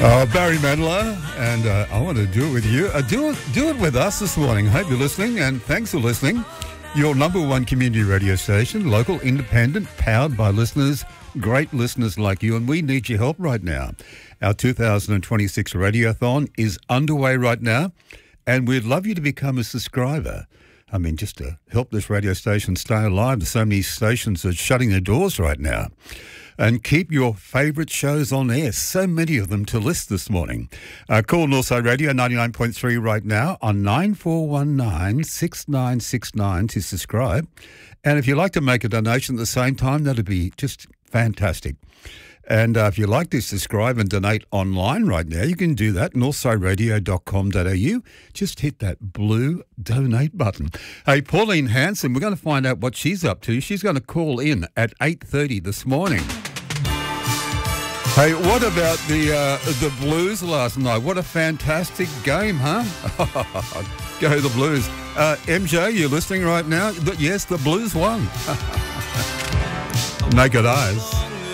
Barry Manilow, and I want to do it with you. Do it with us this morning. Hope you're listening, and thanks for listening. Your number one community radio station, local, independent, powered by listeners, great listeners like you, and we need your help right now. Our 2026 Radiothon is underway right now, and we'd love you to become a subscriber. I mean, just to help this radio station stay alive. There's so many stations that are shutting their doors right now. And keep your favourite shows on air. So many of them to list this morning. Call Northside Radio 99.3 right now on 9419-6969 to subscribe. And if you'd like to make a donation at the same time, that'd be just fantastic. And if you'd like to subscribe and donate online right now, you can do that, northsideradio.com.au. Just hit that blue donate button. Hey, Pauline Hanson, we're going to find out what she's up to. She's going to call in at 8:30 this morning. Hey, what about the Blues last night? What a fantastic game, huh? Go the Blues. MJ, you're listening right now? Yes, the Blues won. Naked Eyes.